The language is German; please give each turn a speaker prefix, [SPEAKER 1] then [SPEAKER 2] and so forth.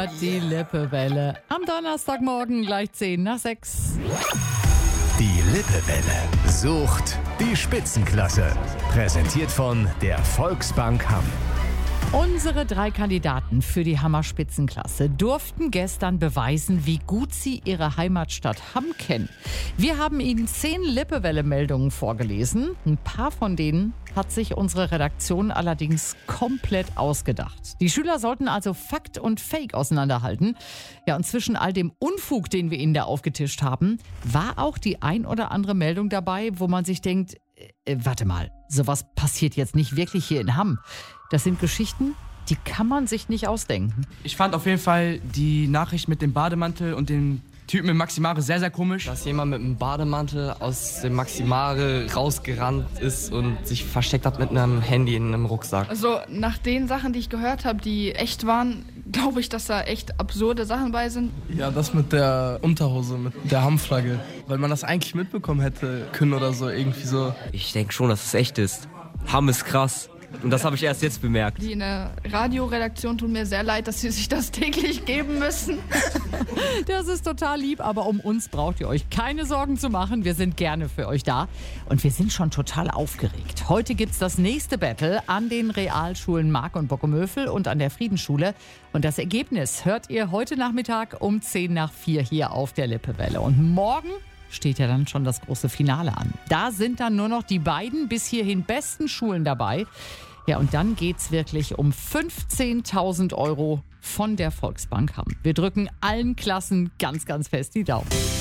[SPEAKER 1] hört die Lippewelle. Am Donnerstagmorgen gleich 5:50.
[SPEAKER 2] Die Lippewelle sucht die Spitzenklasse. Präsentiert von der Volksbank Hamm.
[SPEAKER 1] Unsere 3 Kandidaten für die Hammer-Spitzenklasse durften gestern beweisen, wie gut sie ihre Heimatstadt Hamm kennen. Wir haben ihnen 10 Lippewelle-Meldungen vorgelesen. Ein paar von denen hat sich unsere Redaktion allerdings komplett ausgedacht. Die Schüler sollten also Fakt und Fake auseinanderhalten. Ja, und zwischen all dem Unfug, den wir ihnen da aufgetischt haben, war auch die ein oder andere Meldung dabei, wo man sich denkt, warte mal, sowas passiert jetzt nicht wirklich hier in Hamm. Das sind Geschichten, die kann man sich nicht ausdenken.
[SPEAKER 3] Ich fand auf jeden Fall die Nachricht mit dem Bademantel und dem Typen im Maximare sehr, sehr komisch.
[SPEAKER 4] Dass jemand mit einem Bademantel aus dem Maximare rausgerannt ist und sich versteckt hat mit einem Handy in einem Rucksack.
[SPEAKER 5] Also nach den Sachen, die ich gehört habe, die echt waren, glaube ich, dass da echt absurde Sachen bei sind.
[SPEAKER 6] Ja, das mit der Unterhose, mit der Hammflagge. Weil man das eigentlich mitbekommen hätte können oder so, irgendwie so.
[SPEAKER 4] Ich denke schon, dass es echt ist. Hamm ist krass. Und das habe ich erst jetzt bemerkt.
[SPEAKER 5] Die in der Radioredaktion tun mir sehr leid, dass sie sich das täglich geben müssen.
[SPEAKER 1] Das ist total lieb, aber um uns braucht ihr euch keine Sorgen zu machen. Wir sind gerne für euch da und wir sind schon total aufgeregt. Heute gibt's das nächste Battle an den Realschulen Mark und Bockumhövel und an der Friedensschule. Und das Ergebnis hört ihr heute Nachmittag um 4:10 hier auf der Lippewelle. Und morgen steht ja dann schon das große Finale an. Da sind dann nur noch die beiden bis hierhin besten Schulen dabei. Ja, und dann geht's wirklich um 15.000 € von der Volksbank Hamm. Wir drücken allen Klassen ganz, ganz fest die Daumen.